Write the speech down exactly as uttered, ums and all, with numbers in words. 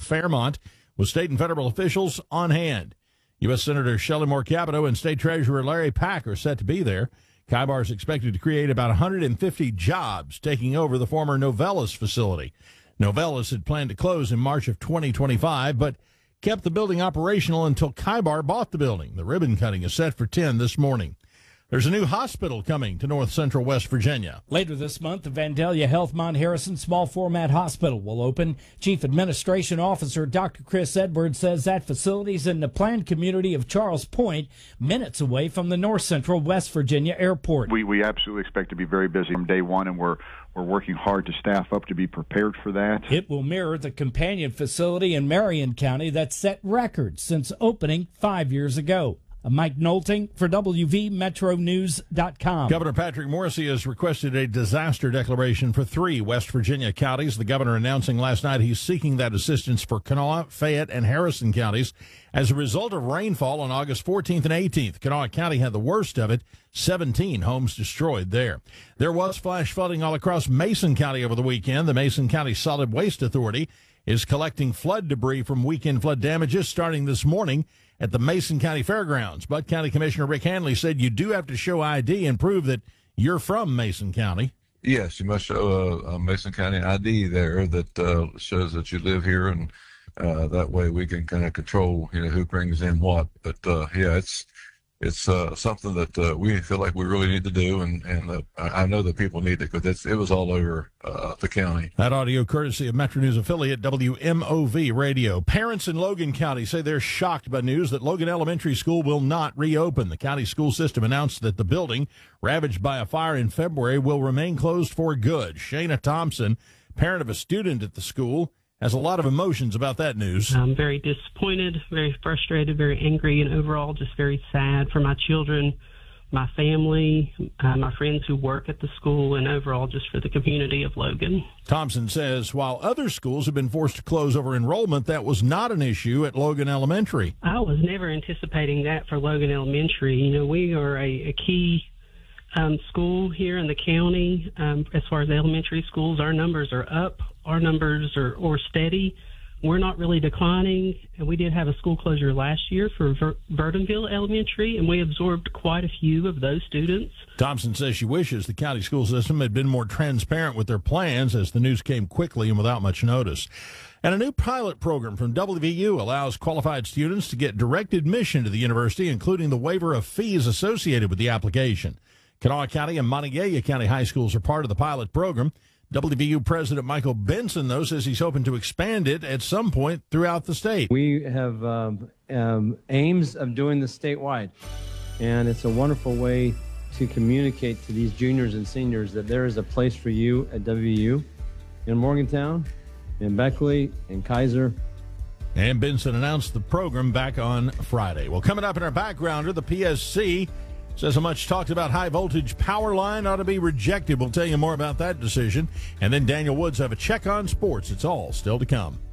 Fairmont with state and federal officials on hand. U S. Senator Shelley Moore Capito and State Treasurer Larry Pack are set to be there. Kaibar is expected to create about one hundred fifty jobs, taking over the former Novellus facility. Novellus had planned to close in March of twenty twenty-five, but kept the building operational until Kaibar bought the building. The ribbon cutting is set for ten this morning. There's a new hospital coming to north central West Virginia. Later this month, the Vandalia Health Mount Harrison Small Format Hospital will open. Chief Administration Officer Doctor Chris Edwards says that facility is in the planned community of Charles Point, minutes away from the north central West Virginia airport. We we absolutely expect to be very busy from day one, and we're we're working hard to staff up to be prepared for that. It will mirror the companion facility in Marion County that set records since opening five years ago. Mike Nolting for W V Metro News dot com. Governor Patrick Morrisey has requested a disaster declaration for three West Virginia counties. The governor announcing last night he's seeking that assistance for Kanawha, Fayette, and Harrison counties as a result of rainfall on August fourteenth and eighteenth. Kanawha County had the worst of it, seventeen homes destroyed there. There was flash flooding all across Mason County over the weekend. The Mason County Solid Waste Authority is collecting flood debris from weekend flood damages starting this morning at the Mason County Fairgrounds. But County Commissioner Rick Hanley said you do have to show I D and prove that you're from Mason County. Yes, you must show a, a Mason County I D there that uh, shows that you live here, and uh, that way we can kind of control, you know, who brings in what. But uh, yeah, it's it's uh, something that uh, we feel like we really need to do, and and uh, I know that people need it because it was all over uh, the county. That audio courtesy of Metro News affiliate W M O V Radio. Parents in Logan County say they're shocked by news that Logan Elementary School will not reopen. The county school system announced that the building, ravaged by a fire in February, will remain closed for good. Shayna Thompson, parent of a student at the school, has a lot of emotions about that news. I'm very disappointed, very frustrated, very angry, and overall just very sad for my children, my family, uh, my friends who work at the school, and overall just for the community of Logan. Thompson says while other schools have been forced to close over enrollment, that was not an issue at Logan Elementary. I was never anticipating that for Logan Elementary. You know, we are a, a key um, school here in the county. Um, as far as elementary schools, our numbers are up. Our numbers are, are steady. We're not really declining. And we did have a school closure last year for Ver- Verdonville Elementary, and we absorbed quite a few of those students. Thompson says she wishes the county school system had been more transparent with their plans as the news came quickly and without much notice. And a new pilot program from W V U allows qualified students to get direct admission to the university, including the waiver of fees associated with the application. Kanawha County and Montague County high schools are part of the pilot program. W V U President Michael Benson, though, says he's hoping to expand it at some point throughout the state. We have um, um, aims of doing this statewide, and it's a wonderful way to communicate to these juniors and seniors that there is a place for you at W V U in Morgantown, in Beckley, in Kaiser. And Benson announced the program back on Friday. Well, coming up in our backgrounder, the P S C says a much talked about high voltage power line ought to be rejected. We'll tell you more about that decision. And then Daniel Woods have a check on sports. It's all still to come.